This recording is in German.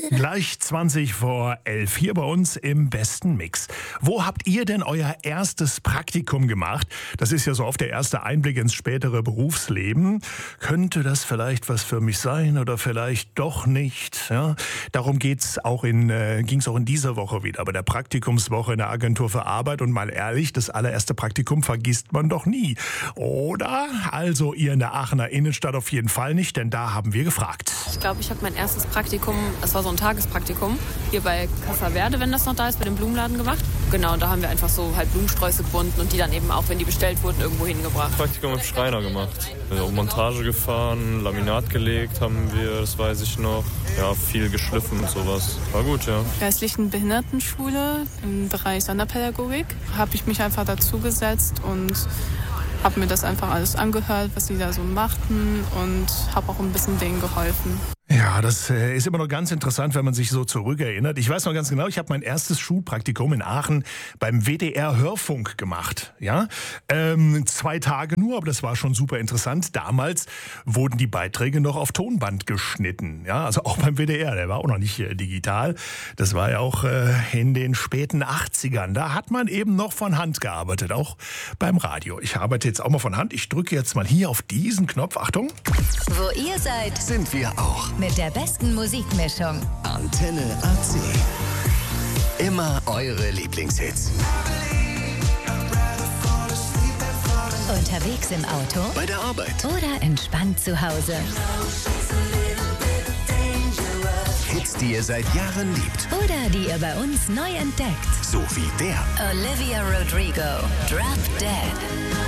Gleich 20 vor 11 hier bei uns im besten Mix. Wo habt ihr denn euer erstes Praktikum gemacht? Das ist ja so oft der erste Einblick ins spätere Berufsleben. Könnte das vielleicht was für mich sein oder vielleicht doch nicht? Ja, darum ging's auch in dieser Woche wieder, bei der Praktikumswoche in der Agentur für Arbeit. Und mal ehrlich, das allererste Praktikum vergisst man doch nie. Oder? Also ihr in der Aachener Innenstadt auf jeden Fall nicht, denn da haben wir gefragt. Ich glaube, ich habe mein erstes Praktikum, das war so ein Tagespraktikum, hier bei Casa Verde, wenn das noch da ist, bei dem Blumenladen gemacht. Genau, und da haben wir einfach so halt Blumensträuße gebunden und die dann eben auch, wenn die bestellt wurden, irgendwo hingebracht. Praktikum im Schreiner gemacht. Also Montage gefahren, Laminat gelegt haben wir, das weiß ich noch. Ja, viel geschliffen und sowas. War gut, ja. Geistlichen Behindertenschule im Bereich Sonderpädagogik habe ich mich einfach dazugesetzt und habe mir das einfach alles angehört, was die da so machten und habe auch ein bisschen denen geholfen. Ja, das ist immer noch ganz interessant, wenn man sich so zurückerinnert. Ich weiß noch ganz genau, ich habe mein erstes Schulpraktikum in Aachen beim WDR Hörfunk gemacht. Ja, 2 Tage nur, aber das war schon super interessant. Damals wurden die Beiträge noch auf Tonband geschnitten. Ja, also auch beim WDR, der war auch noch nicht digital. Das war ja auch in den späten 80ern. Da hat man eben noch von Hand gearbeitet, auch beim Radio. Ich arbeite jetzt auch mal von Hand. Ich drücke jetzt mal hier auf diesen Knopf. Achtung. Wo ihr seid, Sind wir auch. mit der besten Musikmischung. Antenne AC. Immer eure Lieblingshits. Unterwegs im Auto Bei der Arbeit. oder entspannt zu Hause. Hits, die ihr seit Jahren liebt. Oder die ihr bei uns neu entdeckt. So wie der. Olivia Rodrigo, Drop Dead.